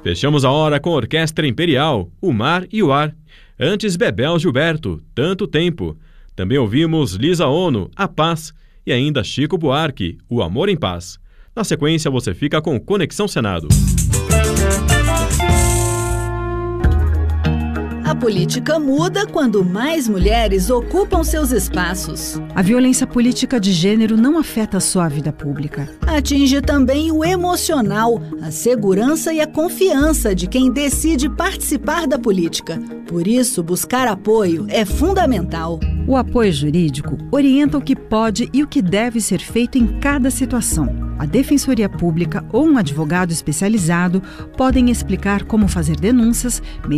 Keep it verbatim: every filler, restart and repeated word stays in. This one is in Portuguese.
Fechamos a hora com a Orquestra Imperial, O Mar e o Ar. Antes, Bebel Gilberto, Tanto Tempo. Também ouvimos Lisa Ono, A Paz. E ainda Chico Buarque, O Amor em Paz. Na sequência, você fica com Conexão Senado. A política muda quando mais mulheres ocupam seus espaços. A violência política de gênero não afeta só a vida pública. Atinge também o emocional, a segurança e a confiança de quem decide participar da política. Por isso, buscar apoio é fundamental. O apoio jurídico orienta o que pode e o que deve ser feito em cada situação. A Defensoria Pública ou um advogado especializado podem explicar como fazer denúncias,